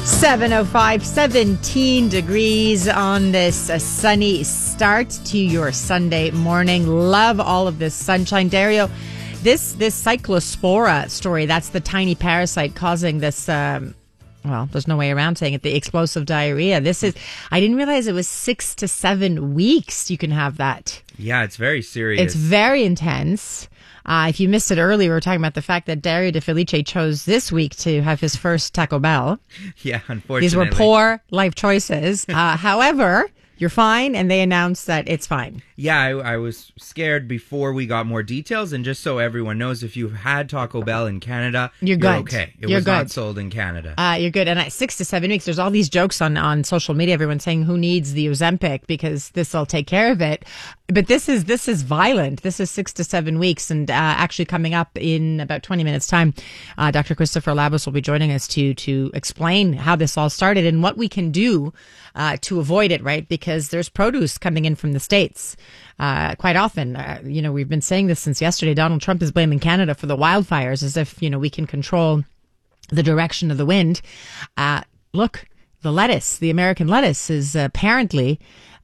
7:05, 17 degrees on this sunny start to your Sunday morning. Love all of this sunshine. Dario, this cyclospora story, that's the tiny parasite causing this, well, there's no way around saying it, the explosive diarrhea. I didn't realize it was 6 to 7 weeks you can have that. Yeah, it's very serious. It's very intense. If you missed it earlier, we were talking about the fact that Dario De Felice chose this week to have his first Taco Bell. Yeah, unfortunately. These were poor life choices. However, you're fine, and they announced that it's fine. Yeah, I was scared before we got more details, and just so everyone knows, if you've had Taco Bell in Canada, you're good. Okay. It you're was good. Not sold in Canada. You're good. And at 6 to 7 weeks, there's all these jokes on social media, everyone saying who needs the Ozempic because this will take care of it. But this is violent. This is 6 to 7 weeks, and actually coming up in about 20 minutes' time, Dr. Christopher Labus will be joining us to explain how this all started and what we can do to avoid it, right? Because there's produce coming in from the States quite often. We've been saying this since yesterday. Donald Trump is blaming Canada for the wildfires as if, we can control the direction of the wind. Look, the American lettuce is apparently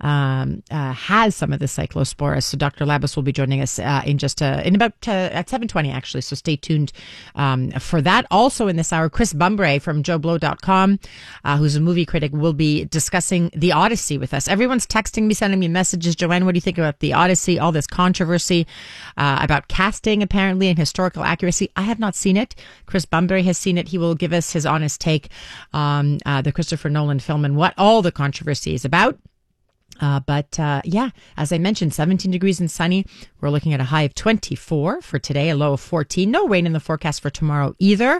has some of the cyclospora. So Dr. Labus will be joining us at 7:20 actually. So stay tuned for that. Also in this hour, Chris Bumbray from JoeBlow.com, who's a movie critic, will be discussing The Odyssey with us. Everyone's texting me, sending me messages. Joanne, what do you think about The Odyssey? All this controversy about casting apparently and historical accuracy. I have not seen it. Chris Bumbray has seen it. He will give us his honest take on the Christopher Nolan film and what all the controversy is about. But as I mentioned, 17 degrees and sunny. We're looking at a high of 24 for today, a low of 14. No rain in the forecast for tomorrow either.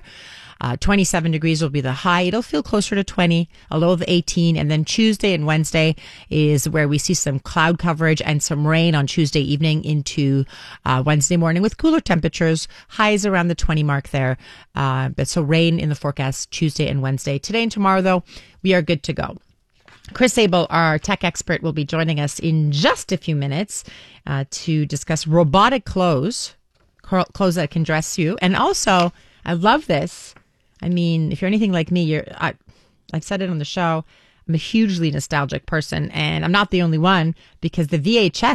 27 degrees will be the high. It'll feel closer to 20, a low of 18. And then Tuesday and Wednesday is where we see some cloud coverage and some rain on Tuesday evening into Wednesday morning with cooler temperatures, highs around the 20 mark there. But so rain in the forecast Tuesday and Wednesday. Today and tomorrow, though, we are good to go. Chris Abel, our tech expert, will be joining us in just a few minutes to discuss robotic clothes that can dress you. And also, I love this. I mean, if you're anything like me, I've said it on the show, I'm a hugely nostalgic person, and I'm not the only one because the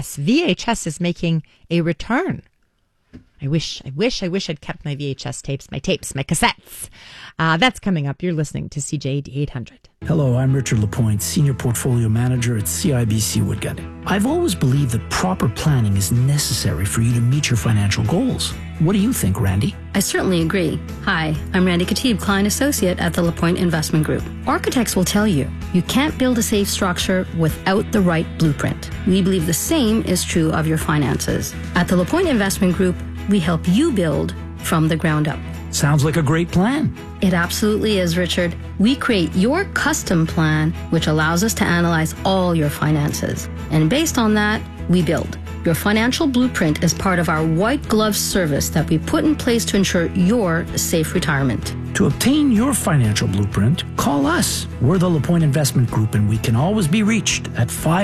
VHS is making a return. I wish I'd kept my VHS tapes, my cassettes. That's coming up. You're listening to CJAD 800. Hello, I'm Richard Lapointe, Senior Portfolio Manager at CIBC Woodgut. I've always believed that proper planning is necessary for you to meet your financial goals. What do you think, Randy? I certainly agree. Hi, I'm Randy Katib, Client Associate at the Lapointe Investment Group. Architects will tell you, you can't build a safe structure without the right blueprint. We believe the same is true of your finances. At the Lapointe Investment Group, we help you build from the ground up. Sounds like a great plan. It absolutely is, Richard. We create your custom plan, which allows us to analyze all your finances. And based on that, we build. Your financial blueprint is part of our white glove service that we put in place to ensure your safe retirement. To obtain your financial blueprint, call us. We're the LaPointe Investment Group, and we can always be reached at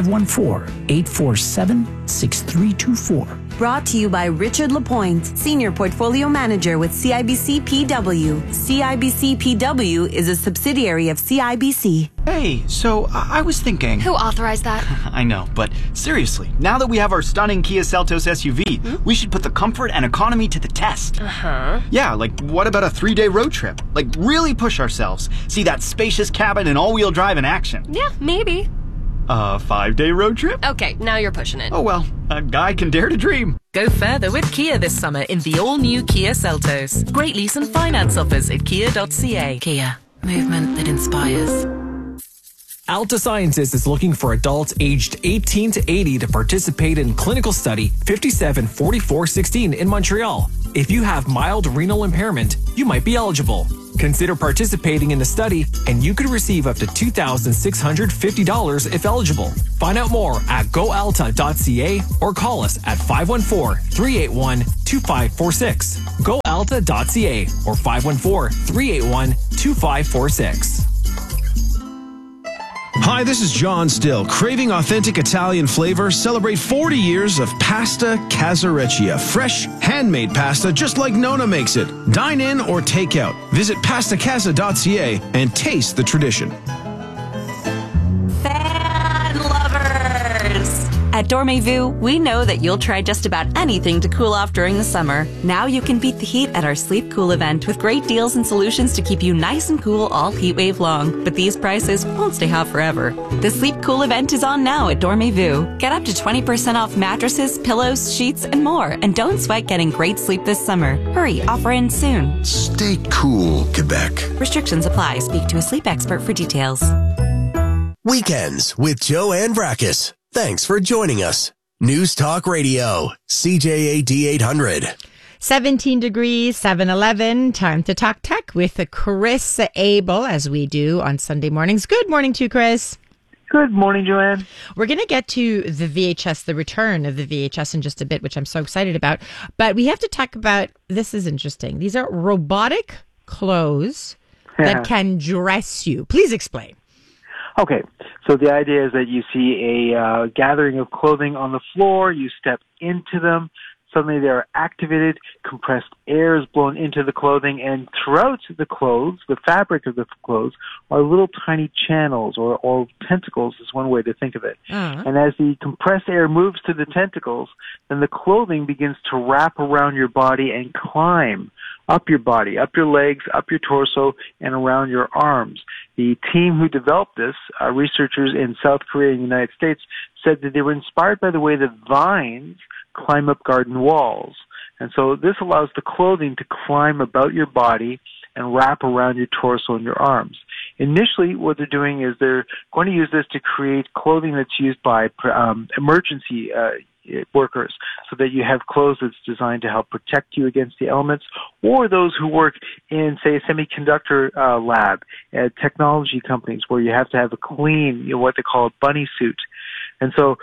514-847-6324. Brought to you by Richard Lapointe, Senior Portfolio Manager with CIBC PW. CIBC PW is a subsidiary of CIBC. Hey, so I was thinking... Who authorized that? I know, but seriously, now that we have our stunning Kia Seltos SUV, we should put the comfort and economy to the test. Uh-huh. Yeah, like what about a 3-day road trip? Like really push ourselves. See that spacious cabin and all-wheel drive in action. Yeah, maybe. A 5-day road trip? Okay, now you're pushing it. Oh well, a guy can dare to dream. Go further with Kia this summer in the all-new Kia Seltos. Great lease and finance offers at kia.ca. Kia, movement that inspires. Alta Sciences is looking for adults aged 18 to 80 to participate in clinical study 574416 in Montreal. If you have mild renal impairment, you might be eligible. Consider participating in the study, and you could receive up to $2,650 if eligible. Find out more at goalta.ca or call us at 514-381-2546. goalta.ca or 514-381-2546. Hi, this is John Still. Craving authentic Italian flavor? Celebrate 40 years of Pasta Casareccia. Fresh, handmade pasta just like Nona makes it. Dine in or take out. Visit pastacasa.ca and taste the tradition. Fan lovers! At Dormez-vous, we know that you'll try just about anything to cool off during the summer. Now you can beat the heat at our Sleep Cool event with great deals and solutions to keep you nice and cool all heat wave long. But these prices won't stay hot forever. The Sleep Cool event is on now at Dormez-vous. Get up to 20% off mattresses, pillows, sheets, and more. And don't sweat getting great sleep this summer. Hurry, offer ends soon. Stay cool, Quebec. Restrictions apply. Speak to a sleep expert for details. Weekends with Joanne Brackus. Thanks for joining us. News Talk Radio, CJAD 800. 17 degrees, 7:11. Time to talk tech with Chris Abel, as we do on Sunday mornings. Good morning to you, Chris. Good morning, Joanne. We're going to get to the VHS, the return of the VHS in just a bit, which I'm so excited about. But we have to talk about, this is interesting. These are robotic clothes that can dress you. Please explain. Okay, so the idea is that you see a gathering of clothing on the floor, you step into them, suddenly they are activated, compressed air is blown into the clothing, and throughout the clothes, the fabric of the clothes, are little tiny channels or tentacles is one way to think of it. And as the compressed air moves to the tentacles, then the clothing begins to wrap around your body and climb up your body, up your legs, up your torso, and around your arms. The team who developed this, researchers in South Korea and the United States, said that they were inspired by the way that vines climb up garden walls. And so this allows the clothing to climb about your body and wrap around your torso and your arms. Initially, what they're doing is they're going to use this to create clothing that's used by emergency workers, so that you have clothes that's designed to help protect you against the elements, or those who work in, say, a semiconductor lab at technology companies where you have to have a clean, what they call a bunny suit. And so,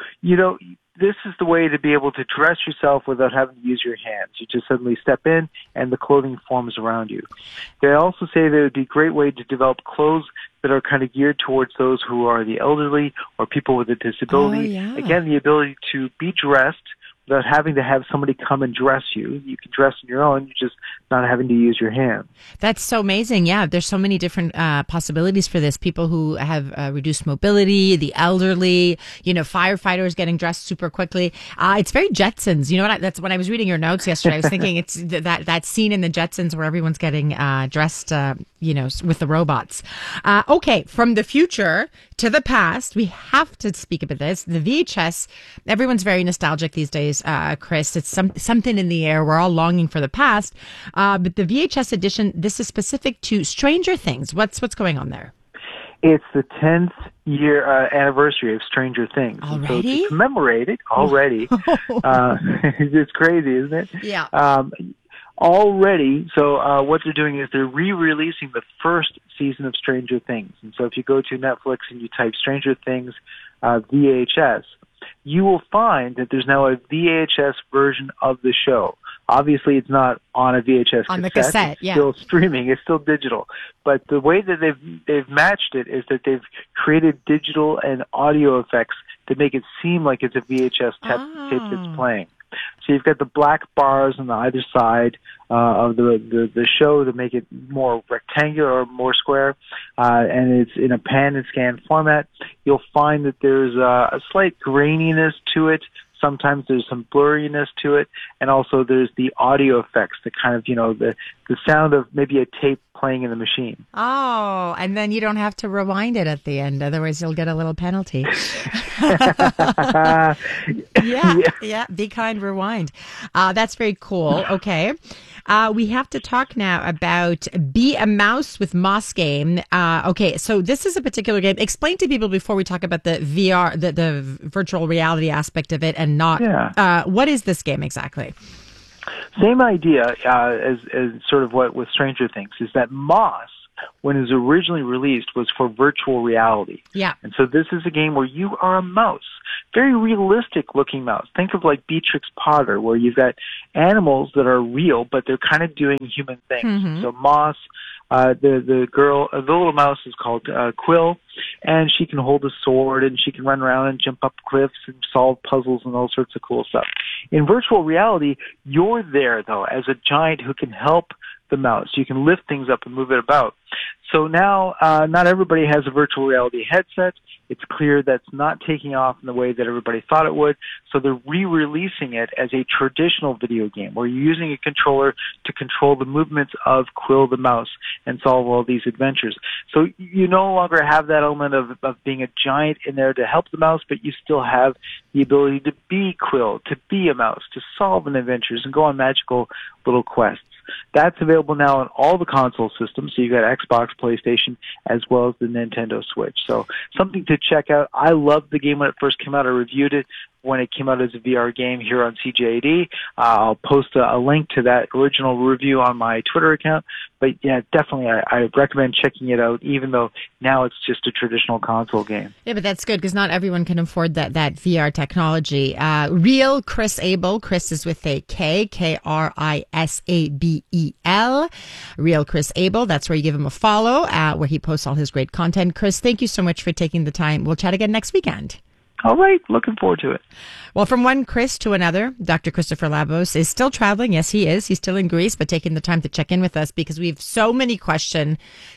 this is the way to be able to dress yourself without having to use your hands. You just suddenly step in and the clothing forms around you. They also say that it would be a great way to develop clothes that are kind of geared towards those who are the elderly or people with a disability. Again, the ability to be dressed without having to have somebody come and dress you. You can dress on your own, you're just not having to use your hands. That's so amazing. Yeah, there's so many different possibilities for this. People who have reduced mobility, the elderly, firefighters getting dressed super quickly. It's very Jetsons. You know what? That's when I was reading your notes yesterday. I was thinking it's that scene in the Jetsons where everyone's getting dressed, with the robots. Okay, from the future to the past, we have to speak about this. The VHS, everyone's very nostalgic these days. Chris, it's something in the air. We're all longing for the past. But the VHS edition, this is specific to Stranger Things. What's going on there? It's the 10th year anniversary of Stranger Things. Already? And so to commemorate it, already. It's crazy, isn't it? Yeah. Already, so what they're doing is they're re-releasing the first season of Stranger Things. And so if you go to Netflix and you type Stranger Things VHS, you will find that there's now a VHS version of the show. Obviously, it's not on a VHS on the cassette, It's still streaming. It's still digital. But the way that they've matched it is that they've created digital and audio effects to make it seem like it's a VHS tape that's playing. So you've got the black bars on either side of the show to make it more rectangular or more square, and it's in a pan and scan format. You'll find that there's a slight graininess to it. Sometimes there's some blurriness to it, and also there's the audio effects, the kind of, the sound of maybe a tape playing in the machine. Oh, and then you don't have to rewind it at the end, otherwise you'll get a little penalty. Yeah, be kind, rewind. That's very cool. Okay. We have to talk now about Be a Mouse with Moss Game. Okay, so this is a particular game. Explain to people before we talk about the VR, the virtual reality aspect of it and not. What is this game exactly? Same idea as sort of what with Stranger Things is that Moss, when it was originally released, was for virtual reality. Yeah. And so this is a game where you are a mouse. Very realistic looking mouse. Think of like Beatrix Potter, where you've got animals that are real, but they're kind of doing human things. So Moss The little mouse is called Quill, and she can hold a sword, and she can run around and jump up cliffs and solve puzzles and all sorts of cool stuff. In virtual reality, you're there, though, as a giant who can help the mouse. You can lift things up and move it about. So now, not everybody has a virtual reality headset. It's clear that's not taking off in the way that everybody thought it would. So they're re-releasing it as a traditional video game where you're using a controller to control the movements of Quill the mouse and solve all these adventures. So you no longer have that element of being a giant in there to help the mouse, but you still have the ability to be Quill, to be a mouse, to solve an adventures and go on magical little quests. That's available now on all the console systems. So you've got Xbox, PlayStation, as well as the Nintendo Switch. So something to check out. I loved the game when it first came out. I reviewed it when it came out as a VR game here on CJAD. I'll post a link to that original review on my Twitter account. But yeah, definitely I recommend checking it out, even though now it's just a traditional console game. Yeah, but that's good because not everyone can afford that VR technology. Real Chris Abel. Chris is with a K, Krisabel. Real Chris Abel. That's where you give him a follow, where he posts all his great content. Chris, thank you so much for taking the time. We'll chat again next weekend. All right. Looking forward to it. Well, from one Chris to another, Dr. Christopher Labos is still traveling. Yes, he is. He's still in Greece, but taking the time to check in with us because we have so many questions,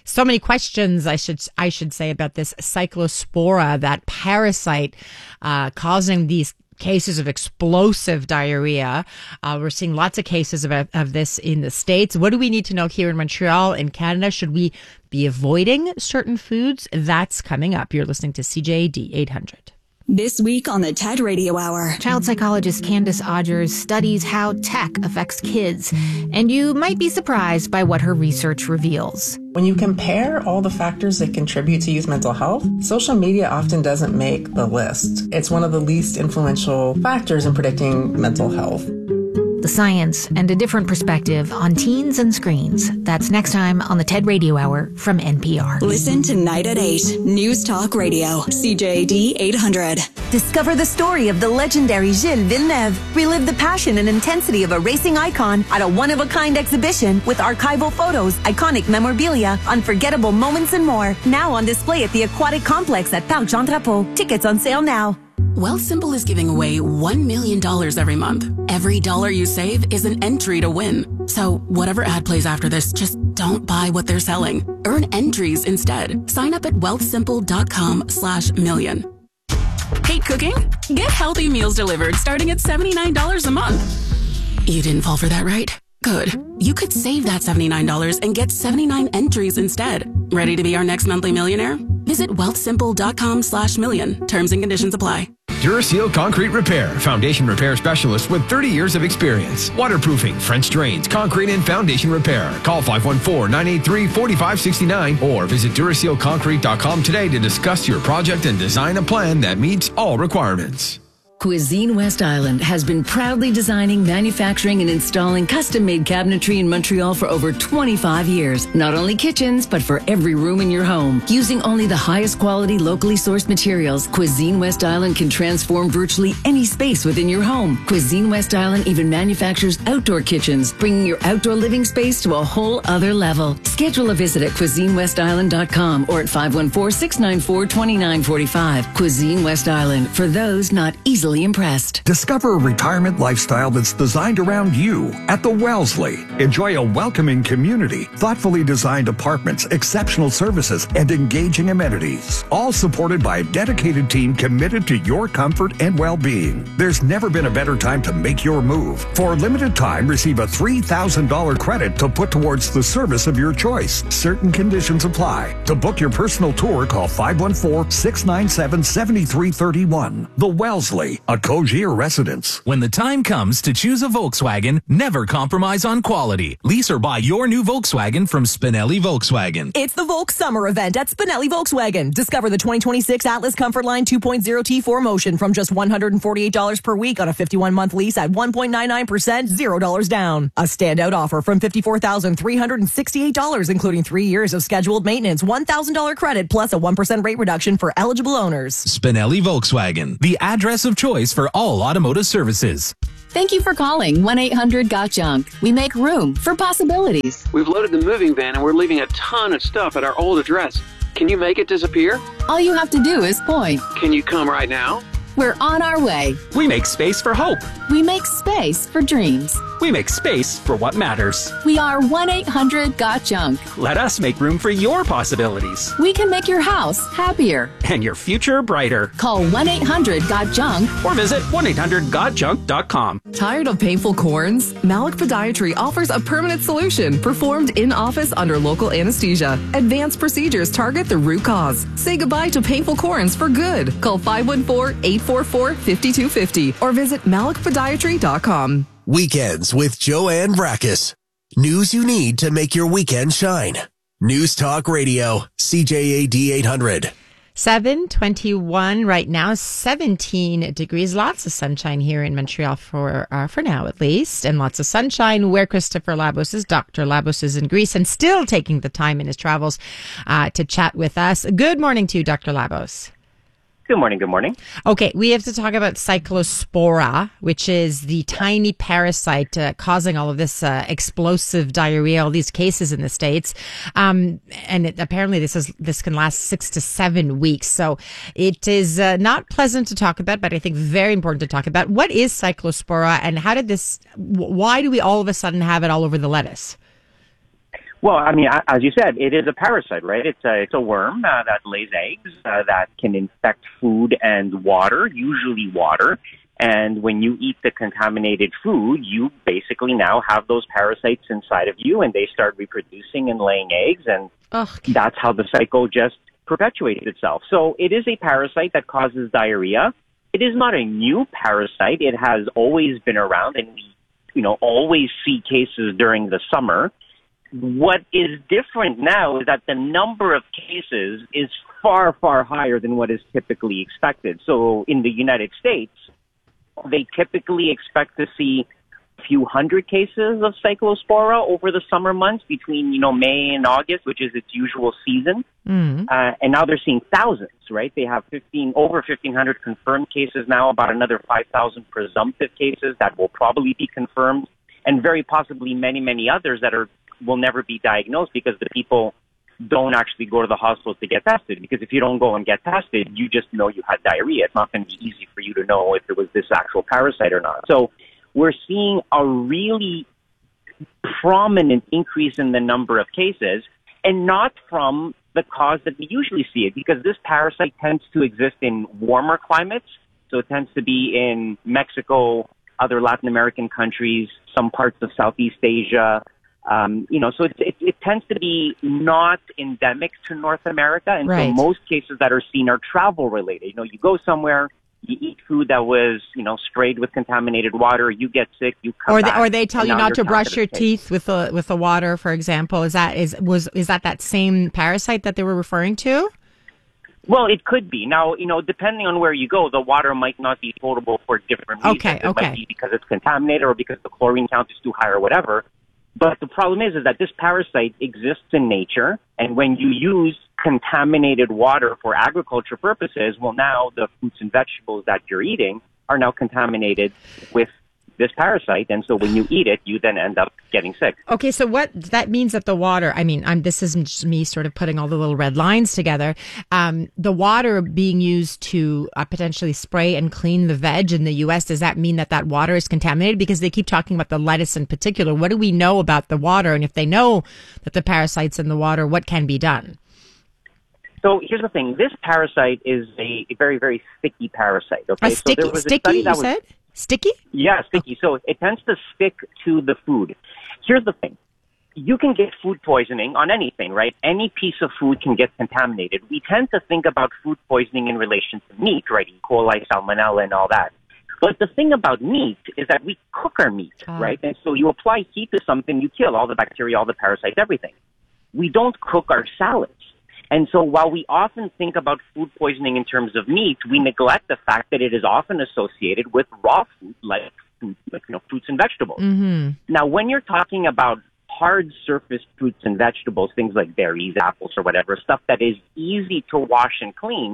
I should say, about this cyclospora, that parasite causing these cases of explosive diarrhea. We're seeing lots of cases of this in the States. What do we need to know here in Montreal, in Canada? Should we be avoiding certain foods? That's coming up. You're listening to CJAD 800. This week on the TED Radio Hour. Child psychologist Candace Odgers studies how tech affects kids, and you might be surprised by what her research reveals. When you compare all the factors that contribute to youth mental health, social media often doesn't make the list. It's one of the least influential factors in predicting mental health. The science and a different perspective on teens and screens. That's next time on the TED Radio Hour from NPR. Listen tonight at 8. News Talk Radio. CJAD 800. Discover the story of the legendary Gilles Villeneuve. Relive the passion and intensity of a racing icon at a one-of-a-kind exhibition with archival photos, iconic memorabilia, unforgettable moments, and more. Now on display at the Aquatic Complex at Parc Jean Drapeau. Tickets on sale now. Wealthsimple is giving away $1 million every month. Every dollar you save is an entry to win. So whatever ad plays after this, just don't buy what they're selling. Earn entries instead. Sign up at wealthsimple.com/million. Hate cooking? Get healthy meals delivered starting at $79 a month. You didn't fall for that, right? Good. You could save that $79 and get 79 entries instead. Ready to be our next monthly millionaire? Visit wealthsimple.com/million. Terms and conditions apply. Duraseal Concrete Repair, foundation repair specialist with 30 years of experience. Waterproofing, French drains, concrete and foundation repair. Call 514-983-4569 or visit DurasealConcrete.com today to discuss your project and design a plan that meets all requirements. Cuisine West Island has been proudly designing, manufacturing, and installing custom-made cabinetry in Montreal for over 25 years. Not only kitchens, but for every room in your home. Using only the highest quality, locally sourced materials, Cuisine West Island can transform virtually any space within your home. Cuisine West Island even manufactures outdoor kitchens, bringing your outdoor living space to a whole other level. Schedule a visit at CuisineWestIsland.com or at 514-694-2945. Cuisine West Island, for those not easily impressed. Discover a retirement lifestyle that's designed around you at the Wellesley. Enjoy a welcoming community, thoughtfully designed apartments, exceptional services, and engaging amenities. All supported by a dedicated team committed to your comfort and well-being. There's never been a better time to make your move. For a limited time, receive a $3,000 credit to put towards the service of your choice. Certain conditions apply. To book your personal tour, call 514-697-7331. The Wellesley, a Cogier residence. When the time comes to choose a Volkswagen, never compromise on quality. Lease or buy your new Volkswagen from Spinelli Volkswagen. It's the Volks Summer event at Spinelli Volkswagen. Discover the 2026 Atlas Comfort Line 2.0 T4 Motion from just $148 per week on a 51-month lease at 1.99%, $0 down. A standout offer from $54,368, including 3 years of scheduled maintenance, $1,000 credit, plus a 1% rate reduction for eligible owners. Spinelli Volkswagen, the address of choice choice for all automotive services. Thank you for calling 1-800-GOT-JUNK. We make room for possibilities. We've loaded the moving van and we're leaving a ton of stuff at our old address. Can you make it disappear? All you have to do is point. Can you come right now? We're on our way. We make space for hope. We make space for dreams. We make space for what matters. We are 1-800-GOT-JUNK. Let us make room for your possibilities. We can make your house happier. And your future brighter. Call 1-800-GOT-JUNK. Or visit 1-800-GOT-JUNK.com. Tired of painful corns? Malik Podiatry offers a permanent solution performed in-office under local anesthesia. Advanced procedures target the root cause. Say goodbye to painful corns for good. Call 514-844-5250 or visit malikpodiatry.com. Weekends with Joanne Brakis. News you need to make your weekend shine. News Talk Radio, CJAD 800. 7:21 right now, 17 degrees. Lots of sunshine here in Montreal for now at least, and lots of sunshine where Christopher Labos is. Dr. Labos is in Greece and still taking the time in his travels to chat with us. Good morning to you, Dr. Labos. Good morning. Good morning. Okay, we have to talk about Cyclospora, which is the tiny parasite causing all of this explosive diarrhea, all these cases in the States. And apparently this can last 6 to 7 weeks. So it is not pleasant to talk about, but I think very important to talk about. What is Cyclospora and why do we all of a sudden have it all over the lettuce? Well, I mean, as you said, it is a parasite, right? It's a worm that lays eggs that can infect food and water, usually water. And when you eat the contaminated food, you basically now have those parasites inside of you, and they start reproducing and laying eggs, and that's how the cycle just perpetuates itself. So it is a parasite that causes diarrhea. It is not a new parasite. It has always been around, and we, always see cases during the summer. What is different now is that the number of cases is far, far higher than what is typically expected. So in the United States, they typically expect to see a few hundred cases of Cyclospora over the summer months between, May and August, which is its usual season. And now they're seeing thousands, right? They have over 1,500 confirmed cases now, about another 5,000 presumptive cases that will probably be confirmed, and very possibly many, many others that will never be diagnosed because the people don't actually go to the hospital to get tested. Because if you don't go and get tested, you just know you had diarrhea. It's not going to be easy for you to know if it was this actual parasite or not. So we're seeing a really prominent increase in the number of cases, and not from the cause that we usually see it, because this parasite tends to exist in warmer climates. So it tends to be in Mexico, other Latin American countries, some parts of Southeast Asia. So it tends to be not endemic to North America. And so most cases that are seen are travel related. You go somewhere, you eat food that was, sprayed with contaminated water, you get sick, you come back. Or they tell you not to brush your teeth with the water, for example. Is that same parasite that they were referring to? Well, it could be. Now, depending on where you go, the water might not be potable for different reasons. It might be because it's contaminated or because the chlorine count is too high or whatever. But the problem is that this parasite exists in nature, and when you use contaminated water for agriculture purposes, well, now the fruits and vegetables that you're eating are now contaminated with this parasite, and so when you eat it, you then end up getting sick. Okay, so what that means that the water, this isn't just me sort of putting all the little red lines together, the water being used to potentially spray and clean the veg in the U.S., does that mean that water is contaminated? Because they keep talking about the lettuce in particular. What do we know about the water? And if they know that the parasite's in the water, what can be done? So here's the thing. This parasite is a very, very sticky parasite. Okay? Sticky, you said? Sticky? Yeah, sticky. So it tends to stick to the food. Here's the thing. You can get food poisoning on anything, right? Any piece of food can get contaminated. We tend to think about food poisoning in relation to meat, right? E. coli, salmonella, and all that. But the thing about meat is that we cook our meat, right? And so you apply heat to something, you kill all the bacteria, all the parasites, everything. We don't cook our salads. And so while we often think about food poisoning in terms of meat, we neglect the fact that it is often associated with raw food, like fruits and vegetables. Mm-hmm. Now, when you're talking about hard surface fruits and vegetables, things like berries, apples, or whatever, stuff that is easy to wash and clean,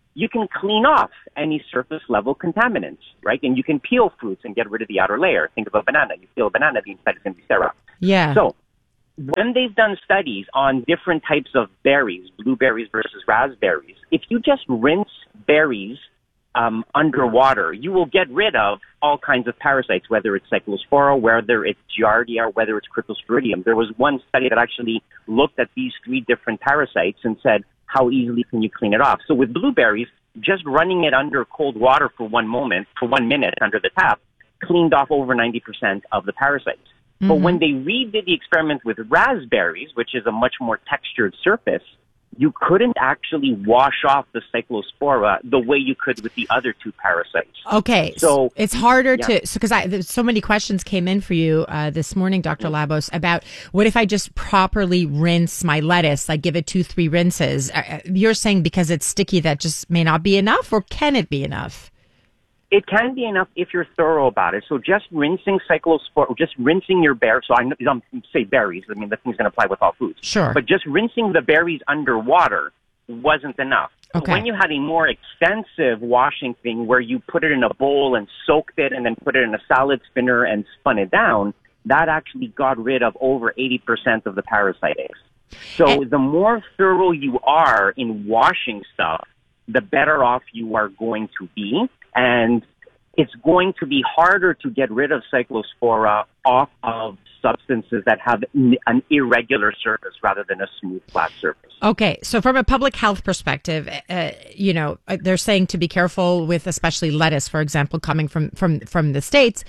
you can clean off any surface level contaminants, right? And you can peel fruits and get rid of the outer layer. Think of a banana. You peel a banana, the inside is going to be sterile. Yeah. So when they've done studies on different types of berries, blueberries versus raspberries, if you just rinse berries underwater, you will get rid of all kinds of parasites, whether it's Cyclospora, whether it's Giardia, or whether it's Cryptosporidium. There was one study that actually looked at these 3 different parasites and said, how easily can you clean it off? So with blueberries, just running it under cold water for 1 minute under the tap, cleaned off over 90% of the parasites. But when they redid the experiment with raspberries, which is a much more textured surface, you couldn't actually wash off the Cyclospora the way you could with the other 2 parasites. Okay, so it's harder to, because so many questions came in for you this morning, Dr. Labos, about what if I just properly rinse my lettuce, like give it 2-3 rinses? You're saying because it's sticky that just may not be enough, or can it be enough? It can be enough if you're thorough about it. So just rinsing Cyclospora, just rinsing your berries. So I'm say berries. I mean, the thing's going to apply with all foods. Sure. But just rinsing the berries underwater wasn't enough. Okay. When you had a more extensive washing thing where you put it in a bowl and soaked it and then put it in a salad spinner and spun it down, that actually got rid of over 80% of the parasites. So the more thorough you are in washing stuff, the better off you are going to be. And it's going to be harder to get rid of Cyclospora off of substances that have an irregular surface rather than a smooth, flat surface. Okay, so from a public health perspective, they're saying to be careful with especially lettuce, for example, coming from the States.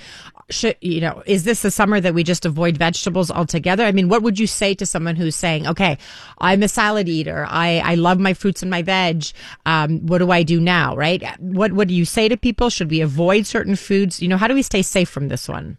Is this a summer that we just avoid vegetables altogether? I mean, what would you say to someone who's saying, okay, I'm a salad eater. I love my fruits and my veg. What do I do now, right? What do you say to people? Should we avoid certain foods? How do we stay safe from this one?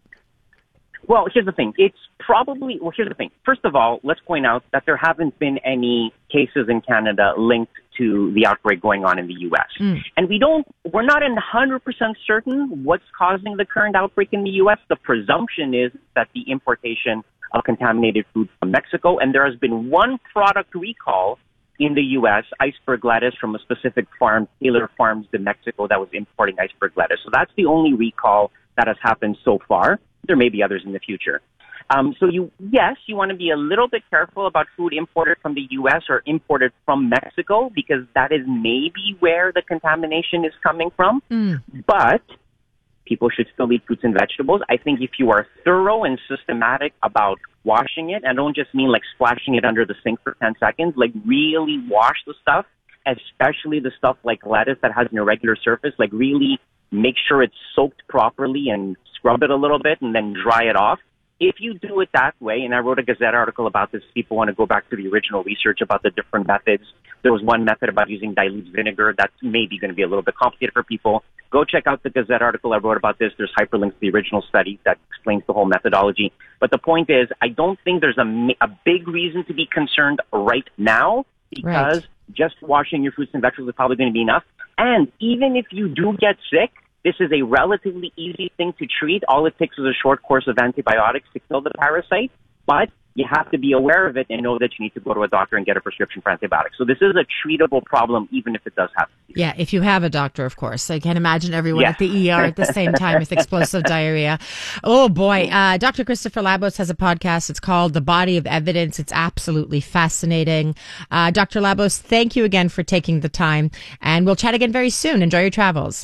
Well, here's the thing. Here's the thing. First of all, let's point out that there haven't been any cases in Canada linked to the outbreak going on in the U.S. And we're not 100% certain what's causing the current outbreak in the U.S. The presumption is that the importation of contaminated food from Mexico, and there has been one product recall in the U.S., iceberg lettuce from a specific farm, Taylor Farms de Mexico, that was importing iceberg lettuce. So that's the only recall that has happened so far. There may be others in the future. So you want to be a little bit careful about food imported from the U.S. or imported from Mexico, because that is maybe where the contamination is coming from. But people should still eat fruits and vegetables. I think if you are thorough and systematic about washing it, and I don't just mean like splashing it under the sink for 10 seconds, like really wash the stuff, especially the stuff like lettuce that has an irregular surface, like really make sure it's soaked properly and scrub it a little bit and then dry it off. If you do it that way, and I wrote a Gazette article about this, people want to go back to the original research about the different methods. There was one method about using dilute vinegar. That's maybe going to be a little bit complicated for people. Go check out the Gazette article I wrote about this. There's hyperlinks to the original study that explains the whole methodology. But the point is, I don't think there's a big reason to be concerned right now, because just washing your fruits and vegetables is probably going to be enough. And even if you do get sick, this is a relatively easy thing to treat. All it takes is a short course of antibiotics to kill the parasite, but you have to be aware of it and know that you need to go to a doctor and get a prescription for antibiotics. So this is a treatable problem, even if it does happen. Yeah, if you have a doctor, of course. I can't imagine everyone at the ER at the same time with explosive diarrhea. Oh, boy. Dr. Christopher Labos has a podcast. It's called The Body of Evidence. It's absolutely fascinating. Dr. Labos, thank you again for taking the time, and we'll chat again very soon. Enjoy your travels.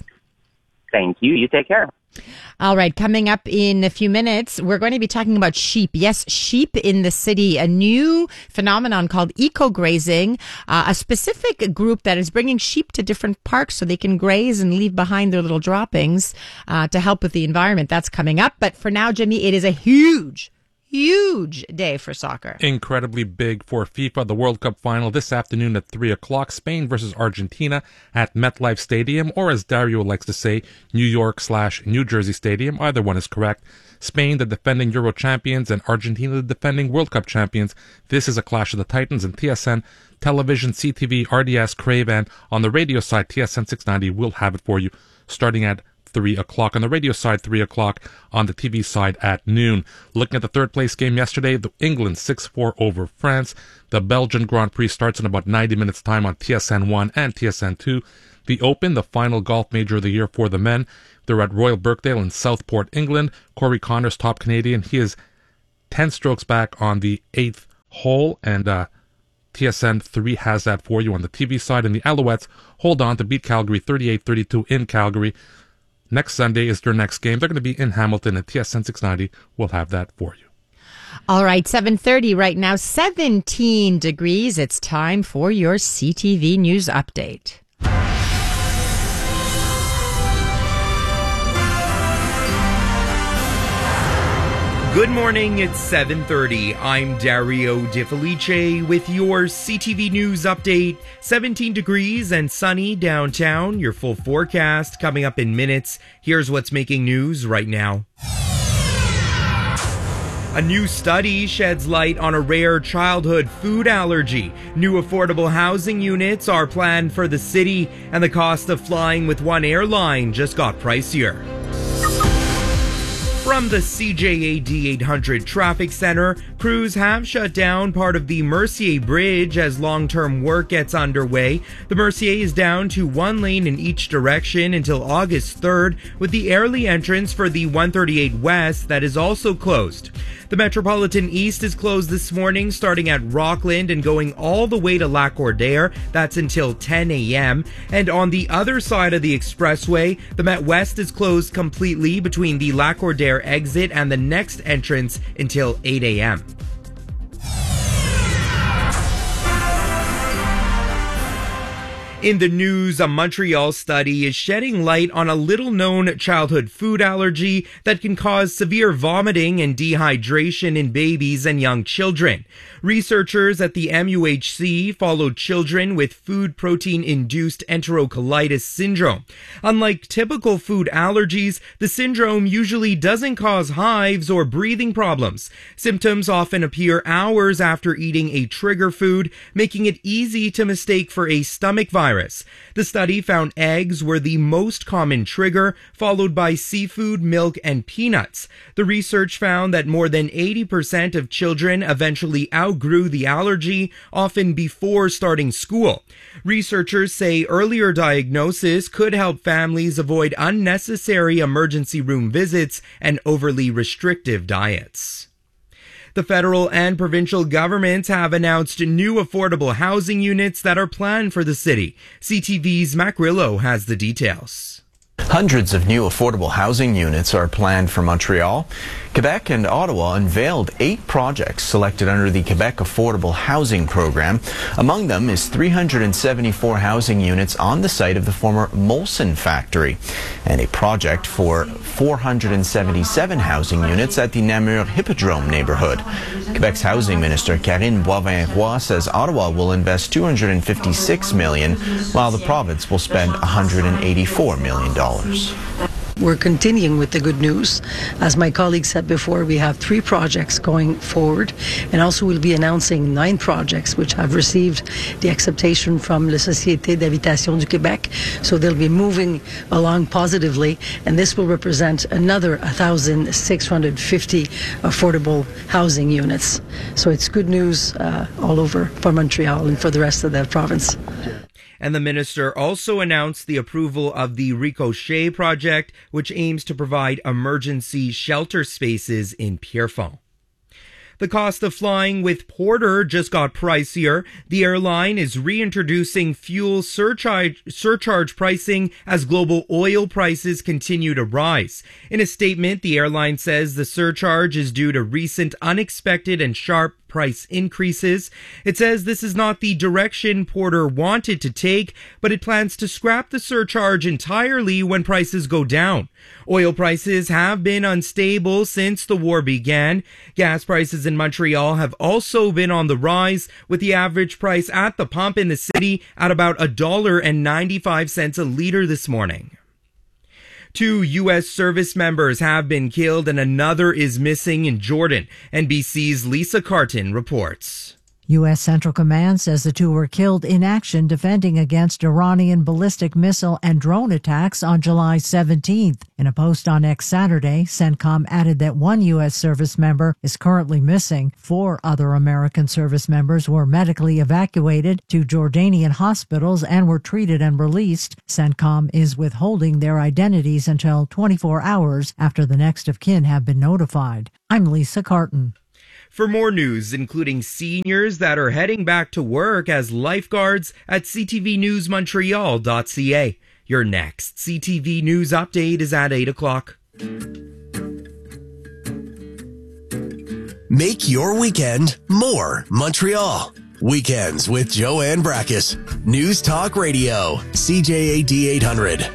Thank you. You take care. All right. Coming up in a few minutes, we're going to be talking about sheep. Yes, sheep in the city, a new phenomenon called eco-grazing, a specific group that is bringing sheep to different parks so they can graze and leave behind their little droppings to help with the environment. That's coming up. But for now, Jimmy, it is a huge day for soccer. Incredibly big for FIFA. The World Cup final this afternoon at 3 o'clock. Spain versus Argentina at MetLife Stadium, or as Dario likes to say, New York/New Jersey Stadium. Either one is correct. Spain, the defending Euro champions, and Argentina, the defending World Cup champions. This is a clash of the Titans, and TSN Television, CTV, RDS, Crave, and on the radio side, TSN 690 will have it for you starting at 3 o'clock. On the radio side, 3 o'clock. On the TV side at noon. Looking at the third place game yesterday, the England 6-4 over France. The Belgian Grand Prix starts in about 90 minutes time on TSN 1 and TSN 2. The Open, the final golf major of the year for the men. They're at Royal Birkdale in Southport, England. Corey Connors, top Canadian. He is 10 strokes back on the 8th hole, and TSN 3 has that for you on the TV side. And the Alouettes hold on to beat Calgary 38-32 in Calgary. Next Sunday is their next game. They're going to be in Hamilton, and TSN 690 will have that for you. All right, 7:30 right now, 17 degrees. It's time for your CTV News Update. Good morning, it's 7:30. I'm Dario De Felice with your CTV News Update. 17 degrees and sunny downtown. Your full forecast coming up in minutes. Here's what's making news right now. A new study sheds light on a rare childhood food allergy. New affordable housing units are planned for the city, and the cost of flying with one airline just got pricier. From the CJAD 800 Traffic Center, crews have shut down part of the Mercier Bridge as long-term work gets underway. The Mercier is down to one lane in each direction until August 3rd, with the Airlie entrance for the 138 West that is also closed. The Metropolitan East is closed this morning, starting at Rockland and going all the way to Lac-Cordaire. That's until 10 a.m. And on the other side of the expressway, the Met West is closed completely between the Lac-Cordaire exit and the next entrance until 8 a.m. In the news, a Montreal study is shedding light on a little-known childhood food allergy that can cause severe vomiting and dehydration in babies and young children. Researchers at the MUHC followed children with food protein-induced enterocolitis syndrome. Unlike typical food allergies, the syndrome usually doesn't cause hives or breathing problems. Symptoms often appear hours after eating a trigger food, making it easy to mistake for a stomach virus. The study found eggs were the most common trigger, followed by seafood, milk, and peanuts. The research found that more than 80% of children eventually outgrew the allergy, often before starting school. Researchers say earlier diagnosis could help families avoid unnecessary emergency room visits and overly restrictive diets. The federal and provincial governments have announced new affordable housing units that are planned for the city. CTV's Mac Rillo has the details. Hundreds of new affordable housing units are planned for Montreal. Quebec and Ottawa unveiled 8 projects selected under the Quebec Affordable Housing Program. Among them is 374 housing units on the site of the former Molson factory, and a project for 477 housing units at the Namur Hippodrome neighborhood. Quebec's housing minister Karine Boivin-Roy says Ottawa will invest $256 million, while the province will spend $184 million. We're continuing with the good news. As my colleague said before, we have 3 projects going forward, and also we'll be announcing 9 projects which have received the acceptation from La Société d'Habitation du Québec. So they'll be moving along positively, and this will represent another 1,650 affordable housing units. So it's good news all over for Montreal and for the rest of the province. And the minister also announced the approval of the Ricochet project, which aims to provide emergency shelter spaces in Pierrefonds. The cost of flying with Porter just got pricier. The airline is reintroducing fuel surcharge pricing as global oil prices continue to rise. In a statement, the airline says the surcharge is due to recent unexpected and sharp price increases. It says this is not the direction Porter wanted to take, but it plans to scrap the surcharge entirely when prices go down. Oil prices have been unstable since the war began. Gas prices in Montreal have also been on the rise, with the average price at the pump in the city at about $1.95 a liter this morning. 2 U.S. service members have been killed and another is missing in Jordan. NBC's Lisa Carton reports. U.S. Central Command says the two were killed in action defending against Iranian ballistic missile and drone attacks on July 17th. In a post on X Saturday, CENTCOM added that one U.S. service member is currently missing. 4 other American service members were medically evacuated to Jordanian hospitals and were treated and released. CENTCOM is withholding their identities until 24 hours after the next of kin have been notified. I'm Lisa Carton. For more news, including seniors that are heading back to work as lifeguards at ctvnewsmontreal.ca. Your next CTV News update is at 8 o'clock. Make your weekend more Montreal. Weekends with Joanne Brackus. News Talk Radio. CJAD 800.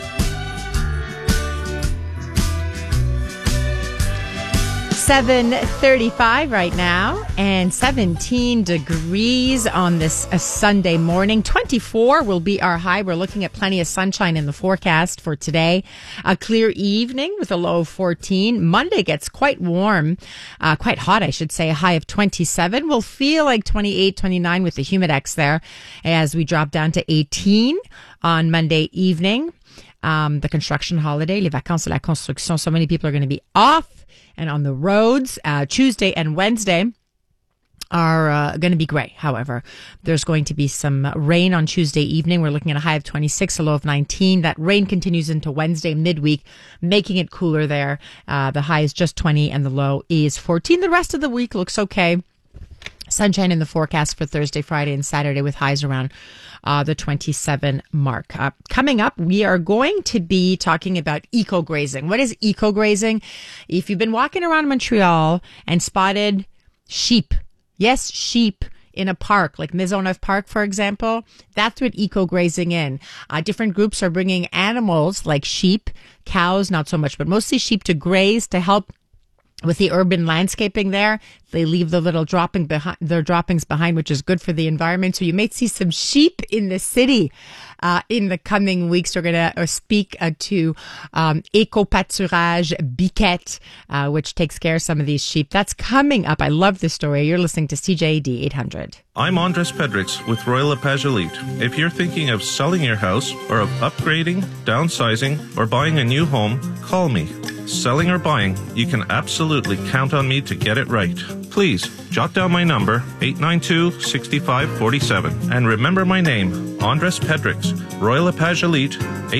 7:35 right now and 17 degrees on this Sunday morning. 24 will be our high. We're looking at plenty of sunshine in the forecast for today. A clear evening with a low of 14. Monday gets quite warm, quite hot, I should say, a high of 27. We'll feel like 28, 29 with the humidex there as we drop down to 18 on Monday evening. The construction holiday, les vacances de la construction. So many people are going to be off and on the roads. Tuesday and Wednesday are going to be gray. However, there's going to be some rain on Tuesday evening. We're looking at a high of 26, a low of 19. That rain continues into Wednesday midweek, making it cooler there. The high is just 20 and the low is 14. The rest of the week looks okay. Sunshine in the forecast for Thursday, Friday, and Saturday with highs around the 27 mark. Coming up, we are going to be talking about eco-grazing. What is eco-grazing? If you've been walking around Montreal and spotted sheep, yes, sheep in a park, like Maisonneuve Park, for example, that's what eco-grazing is. Different groups are bringing animals like sheep, cows, not so much, but mostly sheep to graze to help with the urban landscaping there. They leave the little their droppings behind, which is good for the environment. So you may see some sheep in the city in the coming weeks. We're going to speak to Éco-Pâturage Biquette, which takes care of some of these sheep. That's coming up. I love this story. You're listening to CJAD 800. I'm Andres Pedrix with Royal LePage Elite. If you're thinking of selling your house or of upgrading, downsizing, or buying a new home, call me. Selling or buying, you can absolutely count on me to get it right. Please, jot down my number, 892-6547. And remember my name, Andres Pedrix, Royal LePage Elite,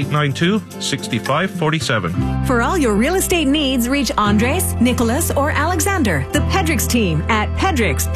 892-6547. For all your real estate needs, reach Andres, Nicholas, or Alexander, the Pedrix team at Pedrix,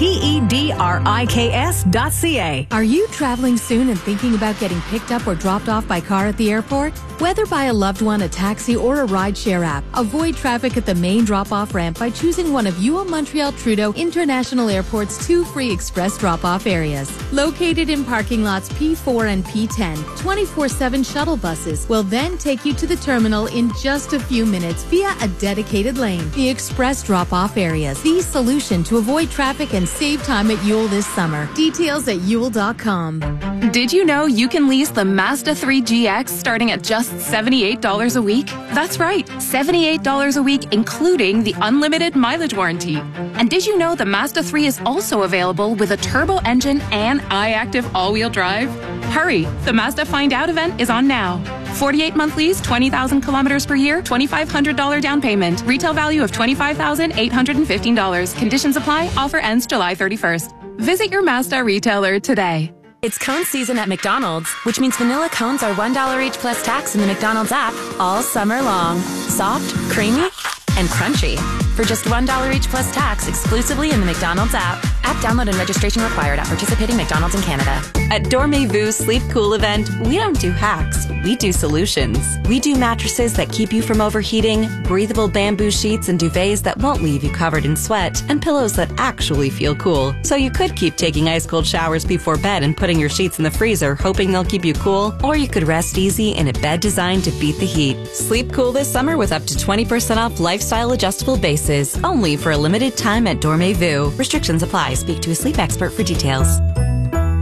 PEDRIKS.ca. Are you traveling soon and thinking about getting picked up or dropped off by car at the airport? Whether by a loved one, a taxi, or a rideshare app, avoid traffic at the main drop-off ramp by choosing one of UO Montreal Trudeau International Airport's 2 free express drop-off areas. Located in parking lots P4 and P10, 24/7 shuttle buses will then take you to the terminal in just a few minutes via a dedicated lane. The express drop-off areas, the solution to avoid traffic and save time at UL this summer. Details at UL.com. Did you know you can lease the Mazda 3 GX starting at just $78 a week? That's right, $78 a week, including the unlimited mileage warranty. And did you know the Mazda 3 is also available with a turbo engine and iActive all-wheel drive? Hurry, the Mazda Find Out event is on now. 48-month lease, 20,000 kilometers per year, $2,500 down payment. Retail value of $25,815. Conditions apply. Offer ends July 31st. Visit your Mazda retailer today. It's cone season at McDonald's, which means vanilla cones are $1 each plus tax in the McDonald's app all summer long. Soft, creamy, and crunchy. For just $1 each plus tax exclusively in the McDonald's app. App download and registration required at participating McDonald's in Canada. At Dormez-vous Sleep Cool event, we don't do hacks, we do solutions. We do mattresses that keep you from overheating, breathable bamboo sheets and duvets that won't leave you covered in sweat, and pillows that actually feel cool. So you could keep taking ice cold showers before bed and putting your sheets in the freezer hoping they'll keep you cool, or you could rest easy in a bed designed to beat the heat. Sleep cool this summer with up to 20% off lifestyle adjustable bases, only for a limited time at Dormez-vous. Restrictions apply. Speak to a sleep expert for details.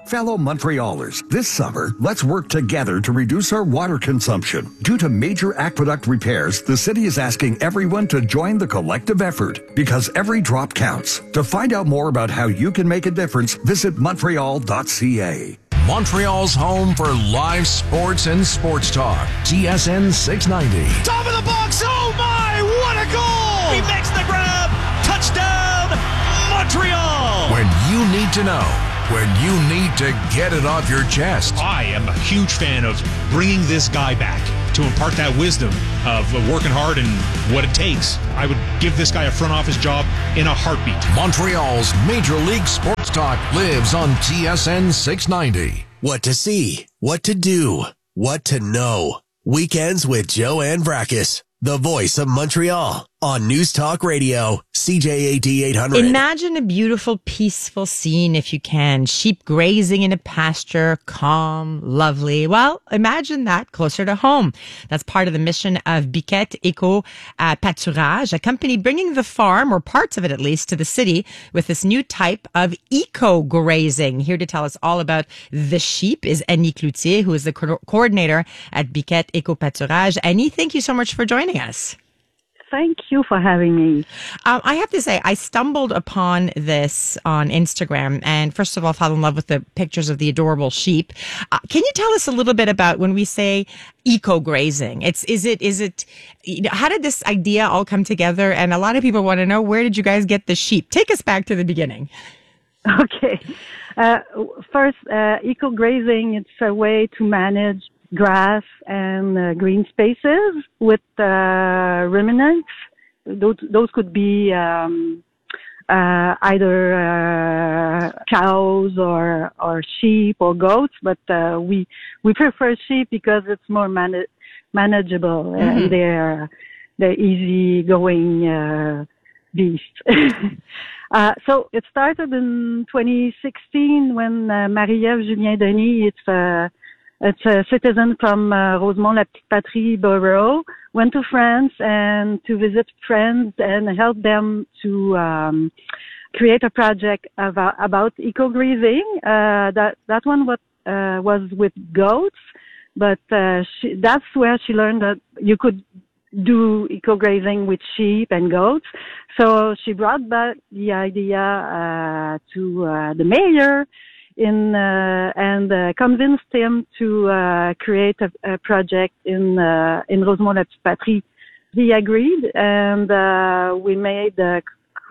Fellow Montrealers, this summer, let's work together to reduce our water consumption. Due to major aqueduct repairs, the city is asking everyone to join the collective effort because every drop counts. To find out more about how you can make a difference, visit Montreal.ca. Montreal's home for live sports and sports talk. TSN 690. Top of the box. Oh my, what a goal! He makes the grab. Touchdown, Montreal! When you need to know. When you need to get it off your chest. I am a huge fan of bringing this guy back to impart that wisdom of working hard and what it takes. I would give this guy a front office job in a heartbeat. Montreal's Major League Sports Talk lives on TSN 690. What to see, what to do, what to know. Weekends with Joanne Vrackus, the voice of Montreal, on News Talk Radio, CJAD 800. Imagine a beautiful, peaceful scene if you can. Sheep grazing in a pasture, calm, lovely. Well, imagine that closer to home. That's part of the mission of Biquette Eco Pâturage, a company bringing the farm, or parts of it at least, to the city with this new type of eco-grazing. Here to tell us all about the sheep is Annie Cloutier, who is the coordinator at Biquette Eco Pâturage. Annie, thank you so much for joining us. Thank you for having me. I have to say, I stumbled upon this on Instagram and first of all, fell in love with the pictures of the adorable sheep. Can you tell us a little bit about when we say eco-grazing? How did this idea all come together? And a lot of people want to know, where did you guys get the sheep? Take us back to the beginning. Okay. First, eco-grazing, it's a way to manage grass and green spaces with ruminants. Those could be either cows or sheep or goats, but we prefer sheep because it's more manageable and they're easy-going beasts. So it started in 2016 when Marie-Ève Julien-Denis, it's a citizen from Rosemont-la-Petite-Patrie borough, went to France and to visit friends and help them to create a project about eco-grazing. That one was with goats, but that's where she learned that you could do eco-grazing with sheep and goats. So she brought back the idea to the mayor and convinced him to create a project in Rosemont-la-Petite-Patrie. He agreed, and we made the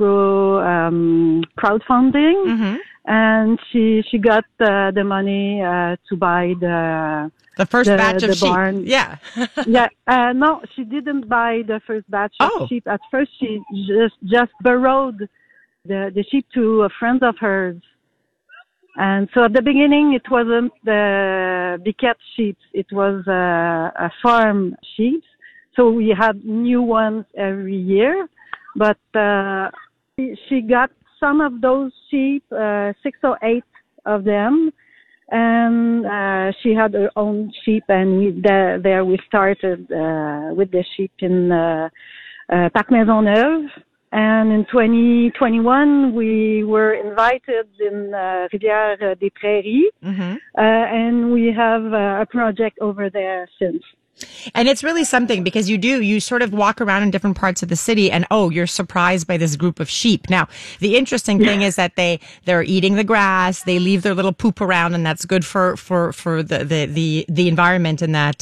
crowdfunding, and she got the money to buy the first batch of sheep. Barn. Yeah. Yeah. No, she didn't buy the first batch of sheep. At first, she just borrowed the sheep to a friend of hers. And so at the beginning, it wasn't the Biquette sheep. It was a farm sheep. So we had new ones every year. But she got some of those sheep, 6 or 8 of them. And she had her own sheep. And there we started with the sheep in Parc Maisonneuve. And in 2021, we were invited in Rivière-des-Prairies, and we have a project over there since. And it's really something because you sort of walk around in different parts of the city and, you're surprised by this group of sheep. Now, the interesting thing is that they're eating the grass, they leave their little poop around, and that's good for the environment in that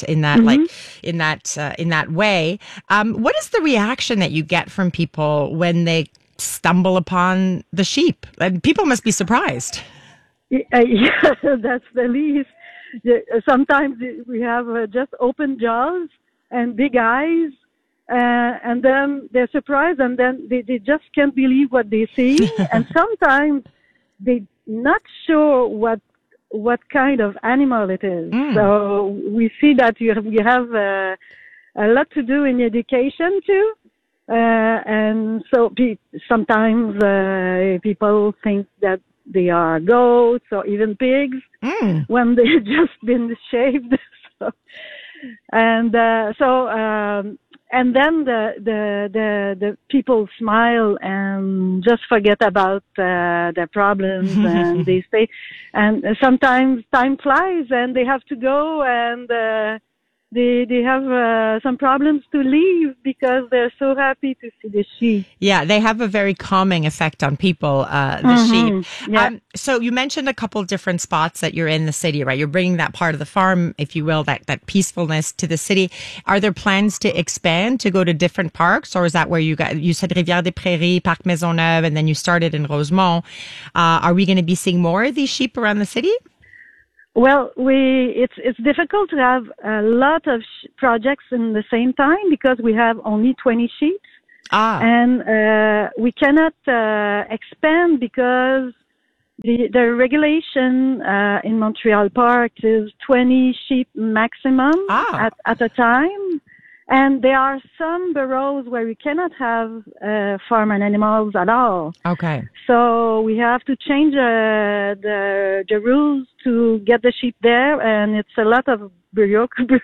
way. What is the reaction that you get from people when they stumble upon the sheep? People must be surprised. Yeah, that's the least. Sometimes we have just open jaws and big eyes, and then they're surprised, and then they just can't believe what they see. And sometimes they're not sure what kind of animal it is. So we see that you have a lot to do in education too. And so sometimes people think that they are goats or even pigs when they've just been shaved. and then the people smile and just forget about their problems and they stay. And sometimes time flies and they have to go and they have some problems to leave because they're so happy to see the sheep. Yeah, they have a very calming effect on people, the sheep. Yeah. So you mentioned a couple different spots that you're in the city, right? You're bringing that part of the farm, if you will, that peacefulness to the city. Are there plans to expand, to go to different parks? Or is that where you said Rivière-des-Prairies, Parc Maisonneuve, and then you started in Rosemont. Are we going to be seeing more of these sheep around the city? Well, it's difficult to have a lot of projects in the same time because we have only 20 sheep. And we cannot expand because the regulation in Montreal Park is 20 sheep maximum at a time. And there are some boroughs where we cannot have farm animals at all. Okay. So we have to change the rules to get the sheep there, and it's a lot of bureaucracy.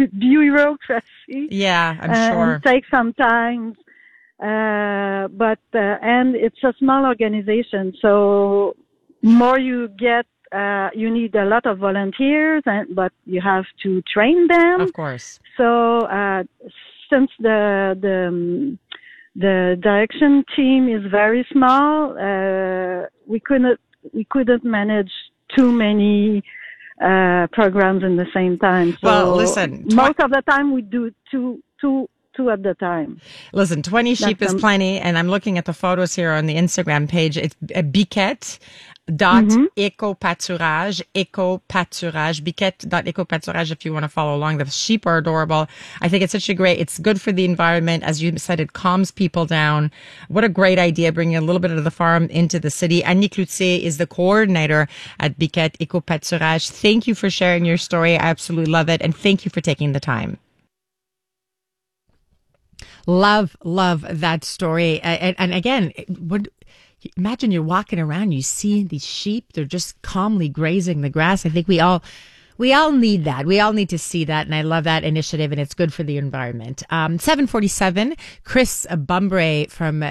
Yeah, I'm sure. It takes some time. But and it's a small organization, so more you get, you need a lot of volunteers, but you have to train them. Of course. So since the direction team is very small, we couldn't manage too many programs in the same time. So well, listen. Most of the time we do two at the time. Listen, 20 sheep is plenty, and I'm looking at the photos here on the Instagram page. It's Biquette.ecopâturage, Biquette.ecopâturage if you want to follow along. The sheep are adorable. I think it's it's good for the environment. As you said, it calms people down. What a great idea, bringing a little bit of the farm into the city. Annie Cloutier is the coordinator at Biquette Ecopâturage. Thank you for sharing your story. I absolutely love it, and thank you for taking the time. Love that story. And again, imagine you're walking around, you see these sheep, they're just calmly grazing the grass. I think we all need that. We all need to see that. And I love that initiative, and it's good for the environment. 747, Chris Bumbray from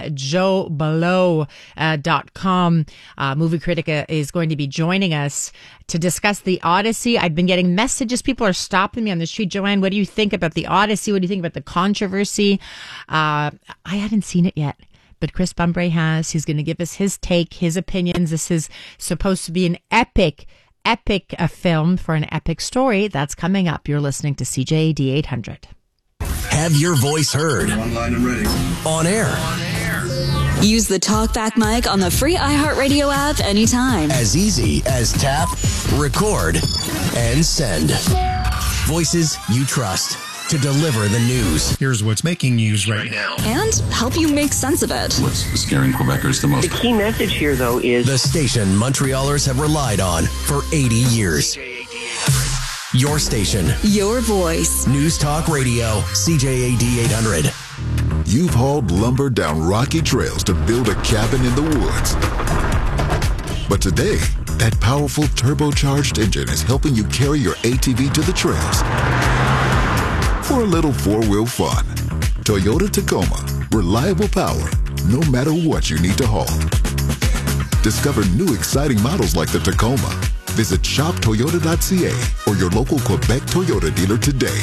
JoeBelow.com, movie critic, is going to be joining us to discuss The Odyssey. I've been getting messages. People are stopping me on the street. Joanne, what do you think about The Odyssey? What do you think about the controversy? I haven't seen it yet, but Chris Bumbray has. He's going to give us his take, his opinions. This is supposed to be an epic film for an epic story. That's coming up. You're listening to CJAD 800. Have your voice heard. Online and ready. On air. Use the TalkBack mic on the free iHeartRadio app anytime. As easy as tap, record, and send. Voices you trust to deliver the news. Here's what's making news right now. And help you make sense of it. What's scaring Quebecers the most? The key message here, though, is the station Montrealers have relied on for 80 years. Your station. Your voice. News Talk Radio, CJAD 800. You've hauled lumber down rocky trails to build a cabin in the woods. But today, that powerful turbocharged engine is helping you carry your ATV to the trails for a little four-wheel fun. Toyota Tacoma. Reliable power, no matter what you need to haul. Discover new exciting models like the Tacoma. Visit shoptoyota.ca or your local Quebec Toyota dealer today.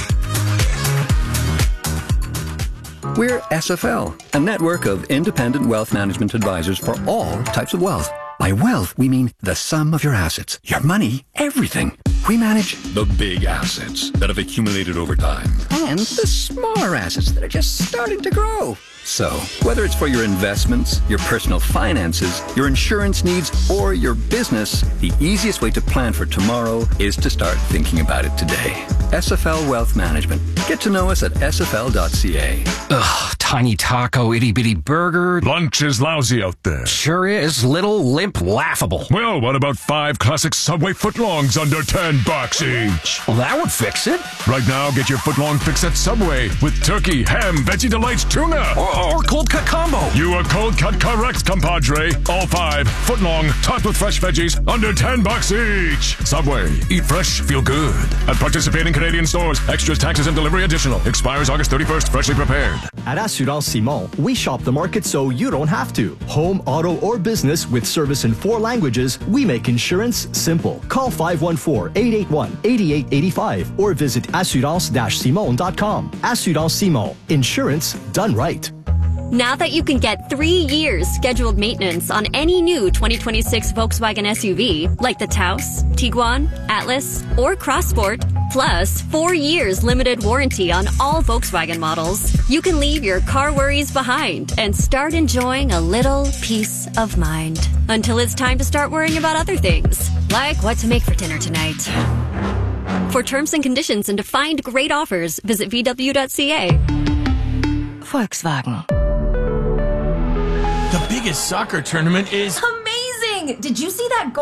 We're SFL, a network of independent wealth management advisors for all types of wealth. By wealth, we mean the sum of your assets, your money, everything. We manage the big assets that have accumulated over time and the smaller assets that are just starting to grow. So, whether it's for your investments, your personal finances, your insurance needs, or your business, the easiest way to plan for tomorrow is to start thinking about it today. SFL Wealth Management. Get to know us at sfl.ca. Ugh, tiny taco, itty-bitty burger. Lunch is lousy out there. Sure is. Little, limp, laughable. Well, what about 5 classic Subway footlongs under $10 each? Well, that would fix it. Right now, get your footlong fix at Subway with turkey, ham, Veggie Delights, tuna. Or cold cut combo. You are cold cut correct, compadre. All 5 footlong, topped with fresh veggies, under $10 each. Subway. Eat fresh, feel good. At participating Canadian stores. Extras, taxes, and delivery additional. Expires August 31st. Freshly prepared. At Assurance Simon, we shop the market so you don't have to. Home, auto, or business with service in 4 languages, we make insurance simple. Call 514-881-8885 or visit assurance-simon.com. Assurance Simon. Insurance done right. Now that you can get 3 years scheduled maintenance on any new 2026 Volkswagen SUV, like the Taos, Tiguan, Atlas, or Crossport, plus 4 years limited warranty on all Volkswagen models, you can leave your car worries behind and start enjoying a little peace of mind. Until it's time to start worrying about other things, like what to make for dinner tonight. For terms and conditions and to find great offers, visit VW.ca. Volkswagen. The biggest soccer tournament is amazing! Did you see that goal?